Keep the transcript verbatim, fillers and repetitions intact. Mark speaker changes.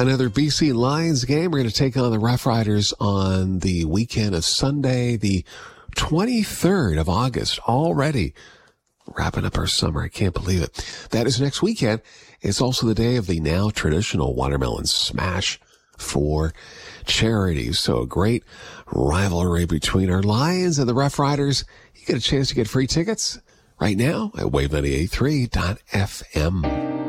Speaker 1: Another B C Lions game. We're going to take on the Rough Riders on the weekend of Sunday, the twenty-third of August, already wrapping up our summer. I can't believe it. That is next weekend. It's also the day of the now traditional Watermelon Smash for charity. So a great rivalry between our Lions and the Rough Riders. You get a chance to get free tickets right now at wave ninety-eight point three dot f m.